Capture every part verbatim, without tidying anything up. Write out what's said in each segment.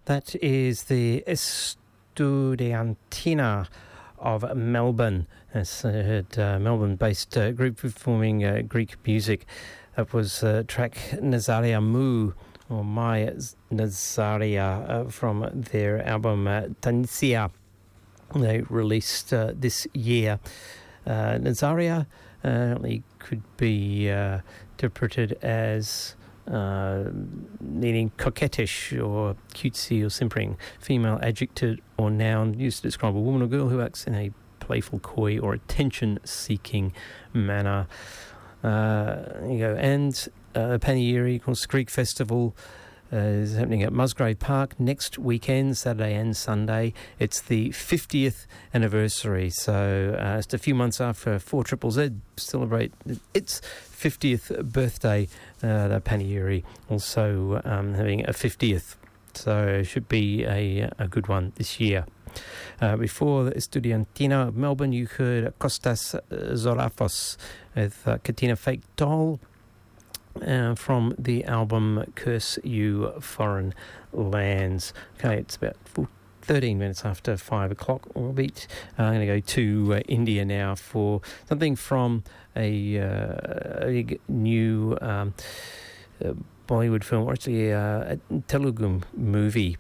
That is the Estudiantina of Melbourne. It's a uh, Melbourne-based uh, group performing uh, Greek music. That was uh, track Nazaria Mu, or My Nazaria, uh, from their album uh, Tanisia. They released uh, this year. Uh, Nazaria uh, could be uh, interpreted as Uh, meaning coquettish or cutesy or simpering, female adjective or noun used to describe a woman or girl who acts in a playful, coy or attention-seeking manner. Uh, there you go. And uh, Panegyri, of course, Greek Festival uh, is happening at Musgrave Park next weekend, Saturday and Sunday. It's the fiftieth anniversary, so uh, just a few months after four Triple Z celebrate its fiftieth birthday. Uh, the Panegyri also um, having a fiftieth, so it should be a, a good one this year. Uh, before the Estudiantina of Melbourne, you heard Kostas Zorafos with uh, Katina Fake Doll uh, from the album Curse You Foreign Lands. Okay, it's about thirteen minutes after five o'clock. We'll be, uh, I'm going to go to uh, India now for something from a, uh, a new um, uh, Bollywood film, or actually uh, a Telugu movie.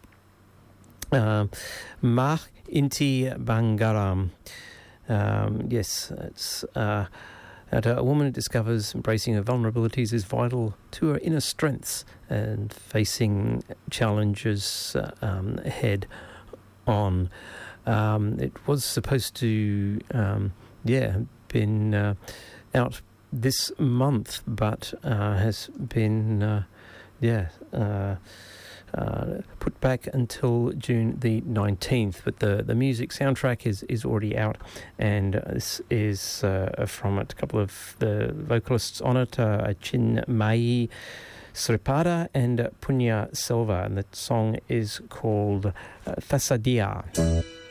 Um, Ma Inti Bangaram. Um, yes, it's uh, that a woman discovers embracing her vulnerabilities is vital to her inner strengths and facing challenges uh, um, head on. Um, it was supposed to, um, yeah, been uh, out this month, but uh, has been, uh, yeah, uh, uh, put back until June the nineteenth. But the, the music soundtrack is, is already out, and this is uh, from it. A couple of the vocalists on it, uh, Chinmayi Sripada and Punya Selva, and the song is called uh, Fasadia.